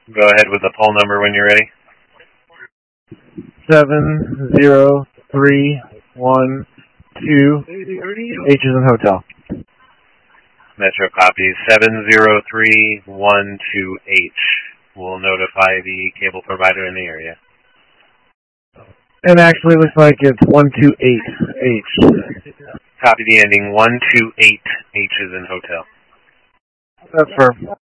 Go ahead with the poll number when you're ready. 70312. H is in hotel. Metro copies 70312H. We'll notify the cable provider in the area. And actually, it looks like it's 128H. Copy the ending 128H is in hotel. That's perfect.